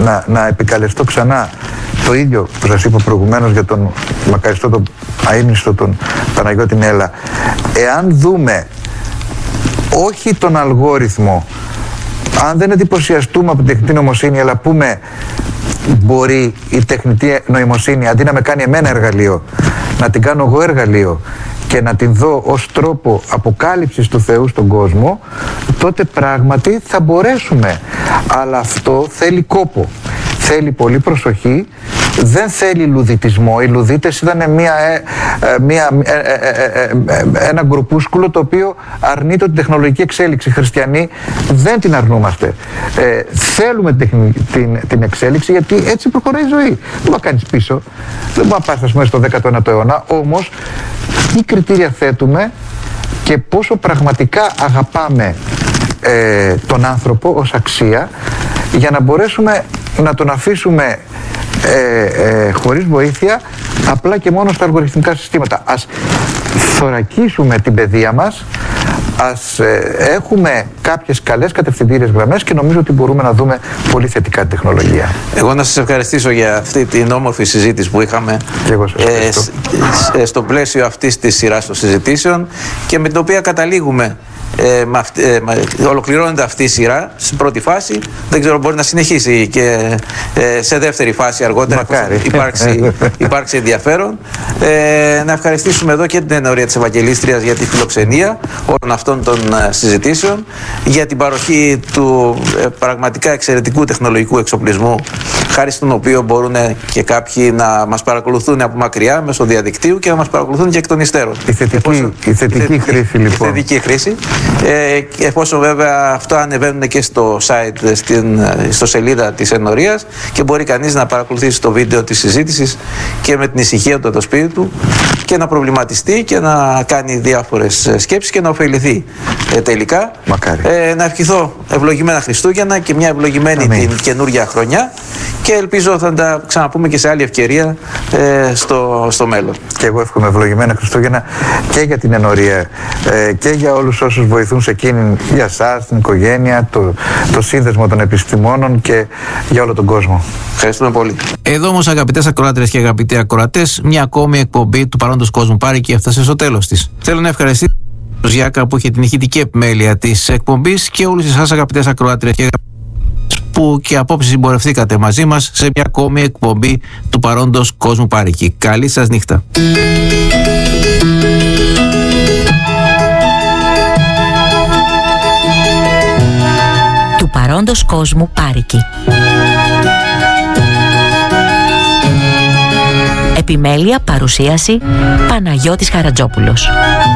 να επικαλεστώ ξανά το ίδιο που σας είπα προηγουμένως για τον μακαριστό, τον αείμνηστο, τον Παναγιώτη Νέλα. Εάν δούμε όχι τον αλγόριθμο, αν δεν εντυπωσιαστούμε από την τεχνητή νοημοσύνη, αλλά πούμε μπορεί η τεχνητή νοημοσύνη αντί να με κάνει εμένα εργαλείο, να την κάνω εγώ εργαλείο και να την δω ως τρόπο αποκάλυψης του Θεού στον κόσμο, τότε πράγματι θα μπορέσουμε. Αλλά αυτό θέλει κόπο, θέλει πολύ προσοχή, δεν θέλει λουδιτισμό. Οι λουδίτες ήταν ένα γκρουπούσκουλο το οποίο αρνείται την τεχνολογική εξέλιξη. Οι χριστιανοί δεν την αρνούμαστε. Θέλουμε την εξέλιξη, γιατί έτσι προχωράει η ζωή. Δεν θα κάνεις πίσω, δεν μπορεί να πας στο 19ο αιώνα. Όμως τι κριτήρια θέτουμε και πόσο πραγματικά αγαπάμε τον άνθρωπο ως αξία, για να μπορέσουμε να τον αφήσουμε χωρίς βοήθεια, απλά και μόνο στα αλγοριθμικά συστήματα. Ας θωρακίσουμε την παιδεία μας, ας έχουμε κάποιες καλές κατευθυντήριες γραμμές και νομίζω ότι μπορούμε να δούμε πολύ θετικά την τεχνολογία. Εγώ να σας ευχαριστήσω για αυτή την όμορφη συζήτηση που είχαμε στο πλαίσιο αυτής της σειράς των συζητήσεων και με την οποία καταλήγουμε. Ολοκληρώνεται αυτή η σειρά στην πρώτη φάση. Δεν ξέρω, μπορεί να συνεχίσει και σε δεύτερη φάση αργότερα, υπάρξει ενδιαφέρον. Να ευχαριστήσουμε εδώ και την ενορία της Ευαγγελίστριας για τη φιλοξενία όλων αυτών των συζητήσεων, για την παροχή του πραγματικά εξαιρετικού τεχνολογικού εξοπλισμού, χάρη στον οποίο μπορούν και κάποιοι να μας παρακολουθούν από μακριά μέσω διαδικτύου και να μας παρακολουθούν και εκ των υστέρων. Η θετική χρήση, λοιπόν. Η θετική χρήση. Εφόσον βέβαια αυτά ανεβαίνουν και στο site, στο σελίδα της ενορίας, και μπορεί κανείς να παρακολουθήσει το βίντεο της συζήτησης και με την ησυχία του, το σπίτι του, και να προβληματιστεί και να κάνει διάφορες σκέψεις και να ωφεληθεί τελικά. Μακάρι. Να ευχηθώ ευλογημένα Χριστούγεννα και μια ευλογημένη την καινούργια χρονιά, και ελπίζω θα τα ξαναπούμε και σε άλλη ευκαιρία στο μέλλον. Και εγώ εύχομαι ευλογημένα Χριστούγεννα και για την ενορία και για όλους όσους βοηθούν σε εκείνη, για εσάς, την οικογένεια, το σύνδεσμο των επιστημόνων και για όλο τον κόσμο. Ευχαριστούμε πολύ. Εδώ όμως, αγαπητές ακροάτριες και αγαπητοί ακροατές, μια ακόμη εκπομπή του Παρόντος Κόσμου πάρει και έφτασε στο τέλος της. Θέλω να ευχαριστήσω τον Γιάκα που είχε την ηχητική επιμέλεια της εκπομπής και όλους εσάς, αγαπητές ακροάτριες και που και απόψε συμπορευτήκατε μαζί μας σε μια ακόμη εκπομπή του Παρόντος Κόσμου Πάρικη. Καλή σας νύχτα. Του Παρόντος Κόσμου Πάρικη. Επιμέλεια, παρουσίαση Παναγιώτης Χαρατζόπουλος.